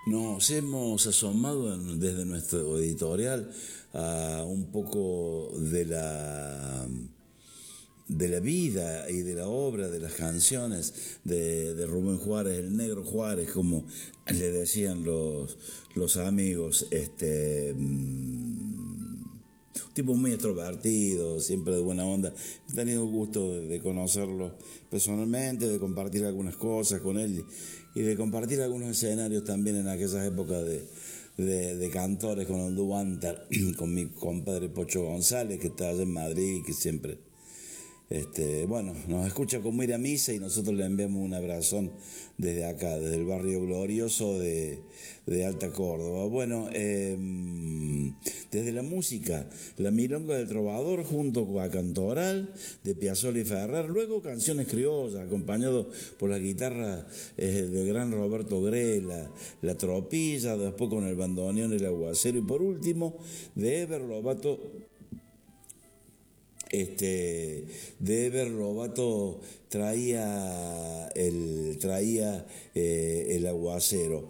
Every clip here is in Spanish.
Nos hemos asomado desde nuestro editorial a un poco de la vida y de la obra, de las canciones de Rubén Juárez, el Negro Juárez, como le decían los amigos, un tipo muy extrovertido, siempre de buena onda. He tenido el gusto de conocerlo personalmente, de compartir algunas cosas con él y de compartir algunos escenarios también en aquellas épocas de cantores con el Duantar, con mi compadre Pocho González, que está allá en Madrid, que siempre nos escucha como ir a misa y nosotros le enviamos un abrazón desde acá, desde el barrio glorioso de Alta Córdoba. Bueno, desde la música, la milonga del trovador junto a Cantoral, de Piazzolla y Ferrer, luego canciones criollas, acompañado por la guitarra del gran Roberto Grela, la tropilla, después con el bandoneón, el aguacero y por último, de Eber Lobato. De Eber Lobato traía el aguacero.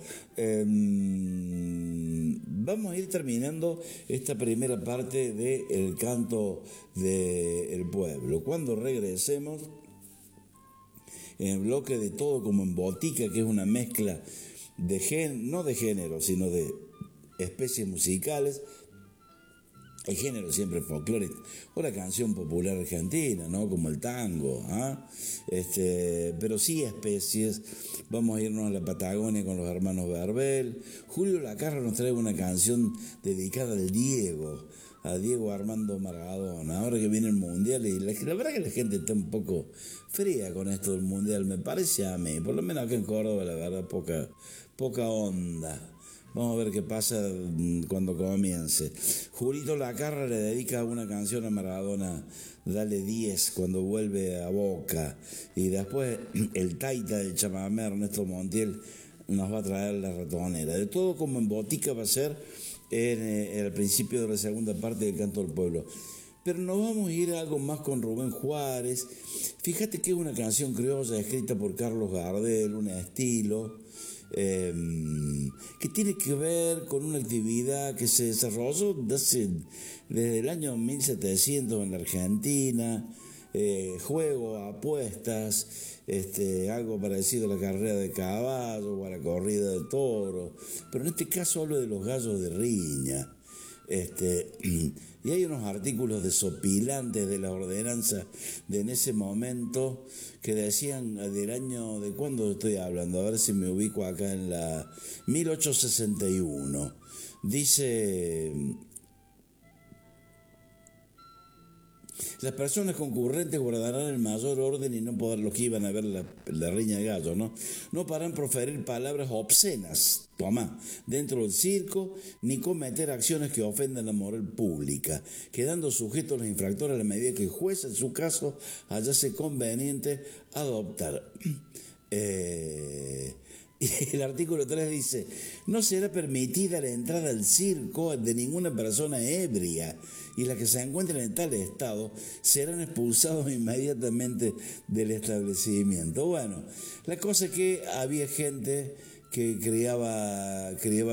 Vamos a ir terminando esta primera parte del canto del pueblo. Cuando regresemos en el bloque de Todo como en Botica, que es una mezcla no de género, sino de especies musicales. El género siempre folclórico, o la canción popular argentina, ¿no? Como el tango, pero sí especies. Vamos a irnos a la Patagonia con los hermanos Verbel. Julio Lacarra nos trae una canción dedicada al Diego, a Diego Armando Maradona. Ahora que viene el Mundial, y la verdad que la gente está un poco fría con esto del Mundial, me parece a mí, por lo menos acá en Córdoba, la verdad, poca onda. Vamos a ver qué pasa cuando comience. Julito Lacarra le dedica una canción a Maradona, Dale 10, cuando vuelve a Boca. Y después el taita del chamamé, Ernesto Montiel, nos va a traer la ratonera. De Todo como en Botica va a ser al principio de la segunda parte del Canto del Pueblo. Pero nos vamos a ir a algo más con Rubén Juárez. Fíjate que es una canción criolla escrita por Carlos Gardel, un estilo que tiene que ver con una actividad que se desarrolló desde el año 1700 en la Argentina, juego, apuestas, algo parecido a la carrera de caballo o a la corrida de toros, pero en este caso hablo de los gallos de riña. Y hay unos artículos desopilantes de la ordenanza de en ese momento que decían del año, ¿de cuándo estoy hablando? A ver si me ubico acá en la 1861. Dice: las personas concurrentes guardarán el mayor orden y no podrán, los que iban a ver la riña de gallo, no podrán proferir palabras obscenas, dentro del circo, ni cometer acciones que ofendan la moral pública, quedando sujetos los infractores a la medida que el juez, en su caso, hallase conveniente adoptar. Y el artículo 3 dice: no será permitida la entrada al circo de ninguna persona ebria, y las que se encuentren en tal estado serán expulsados inmediatamente del establecimiento. Bueno, la cosa es que había gente que criaba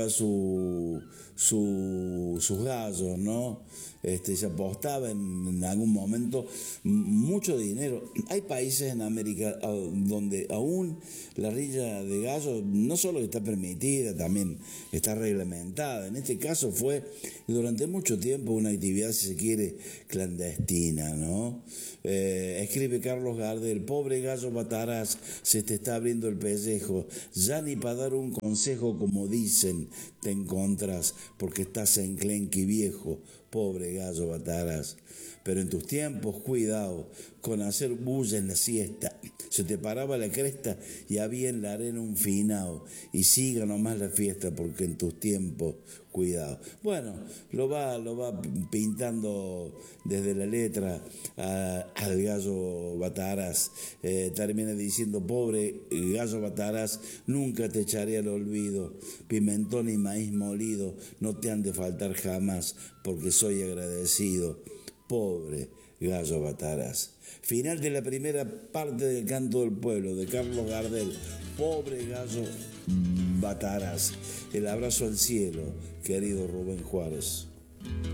sus gallos, ¿no? Se apostaba en algún momento mucho dinero. Hay países en América donde aún la riña de gallos no solo está permitida, también está reglamentada. En este caso fue durante mucho tiempo una actividad, si se quiere, clandestina, ¿no? Escribe Carlos Gardel: pobre gallo Bataraz, se te está abriendo el pellejo, ya ni para dar un consejo como dicen te encontrás, porque estás enclenque viejo, pobre gallo Bataraz. Pero en tus tiempos, cuidado con hacer bulla en la siesta. Se te paraba la cresta y había en la arena un finao. Y siga nomás la fiesta, porque en tus tiempos, cuidado. Bueno, lo va pintando desde la letra al gallo Bataraz. Termina diciendo: pobre gallo Bataraz, nunca te echaré al olvido. Pimentón y maíz molido no te han de faltar jamás, porque soy agradecido. Pobre gallo Bataraz. Final de la primera parte del Canto del Pueblo de Carlos Gardel. Pobre gallo Bataraz. El abrazo al cielo, querido Rubén Juárez.